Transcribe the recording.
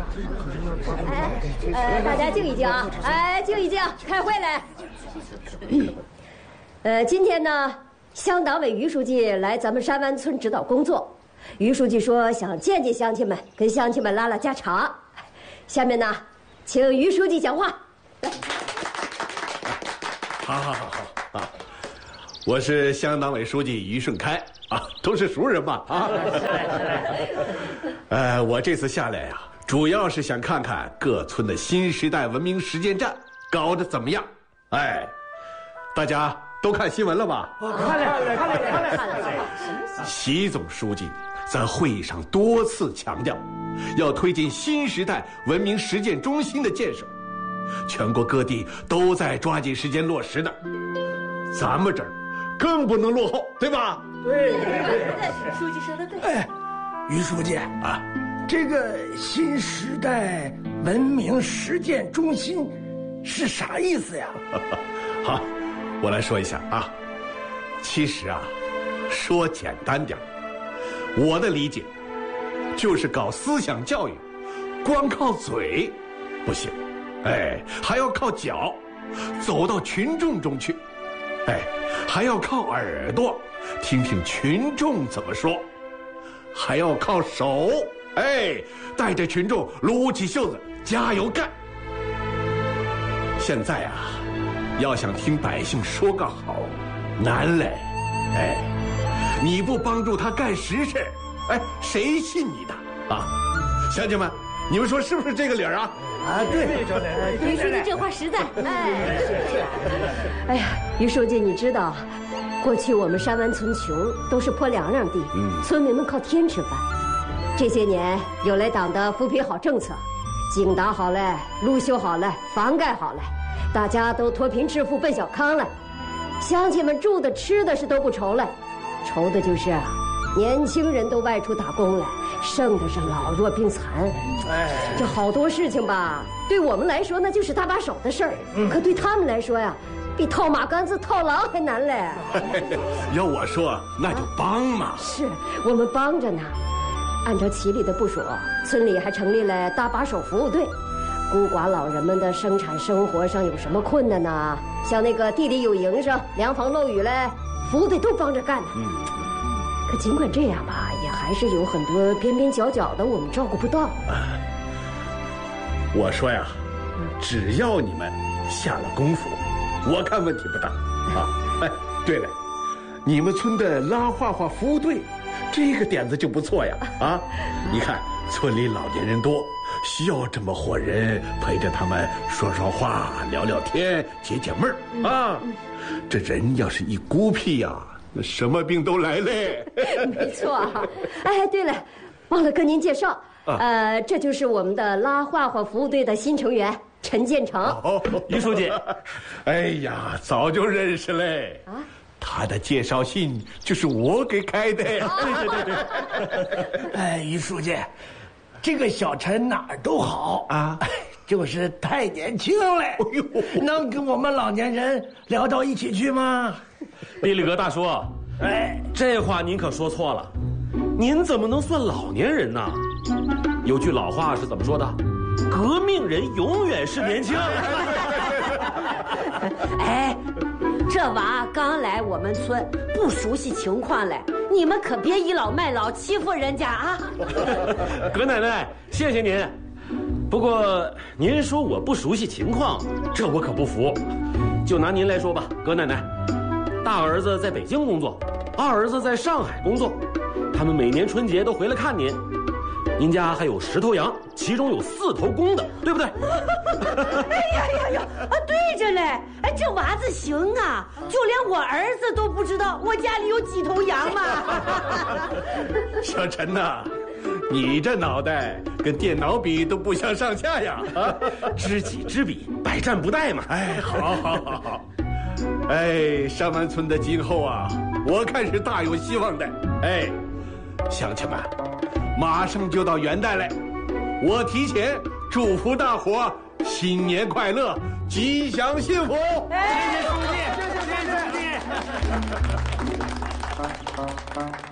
大家静一静啊！静一静，开会来。今天呢，乡党委于书记来咱们山湾村指导工作。于书记说想见见乡亲们，跟乡亲们拉拉家常。下面呢，请于书记讲话。来， 好啊！我是乡党委书记于顺开啊，都是熟人嘛啊。我这次下来呀，主要是想看看各村的新时代文明实践站搞得怎么样。大家都看新闻了吧？ 看了。 习总书记在会议上多次强调，要推进新时代文明实践中心的建设，全国各地都在抓紧时间落实的，咱们这儿更不能落后，对吧？ 对， 书记说的对。 于书记啊，这个新时代文明实践中心是啥意思呀？ 好，我来说一下啊。其实啊，说简单点，我的理解就是搞思想教育，光靠嘴不行，还要靠脚，走到群众中去，还要靠耳朵，听听群众怎么说，还要靠手，带着群众撸起袖子加油干。现在啊，要想听百姓说个好，难嘞，你不帮助他干实事，谁信你的啊？乡亲们，你们说是不是这个理儿啊？ 对， 于书记这话实在。于书记，你知道，过去我们山湾村穷，都是坡凉凉地，村民们靠天吃饭。这些年有了党的扶贫好政策，井打好了，路修好了，房盖好了，大家都脱贫致富奔小康了，乡亲们住的吃的是都不愁了，愁的就是年轻人都外出打工了，剩的是老弱病残。这好多事情吧，对我们来说那就是搭把手的事儿，可对他们来说呀，比套马杆子套牢还难嘞。 要我说，那就帮嘛。 是我们帮着呢。按照齐里的部署，村里还成立了搭把手服务队。孤寡老人们的生产生活上有什么困难呢？像那个地里有营生、粮房漏雨嘞，服务队都帮着干呢。可尽管这样吧，也还是有很多边边角角的我们照顾不到。 我说呀，只要你们下了功夫，我看问题不大啊。对了，你们村的拉画画服务队，这个点子就不错呀啊！你看村里老年人多，需要这么伙人陪着他们说说话、聊聊天、解解闷儿啊。这人要是一孤僻呀，那什么病都来嘞。 没错。对了，忘了跟您介绍，这就是我们的拉画画服务队的新成员陈建成。 于书记，早就认识嘞。他的介绍信就是我给开的。 对。于书记，这个小陈哪儿都好啊，就是太年轻了，能跟我们老年人聊到一起去吗？ 毕力格大叔，这话您可说错了，您怎么能算老年人呢？有句老话是怎么说的？革命人永远是年轻。 这娃刚来我们村，不熟悉情况嘞，你们可别倚老卖老欺负人家啊！ 葛奶奶，谢谢您。不过您说我不熟悉情况，这我可不服。就拿您来说吧，葛奶奶，大儿子在北京工作，二儿子在上海工作，他们每年春节都回来看您。您家还有10头羊，其中有4头公的，对不对？ 对着嘞！这娃子行啊，就连我儿子都不知道我家里有几头羊嘛。 小陈呐，你这脑袋跟电脑比都不相上下呀！ 知己知彼，百战不殆嘛。 好。山湾村的今后啊，我看是大有希望的。乡亲们，马上就到元旦嘞，我提前祝福大伙新年快乐，吉祥幸福。 谢谢书记，谢谢书记。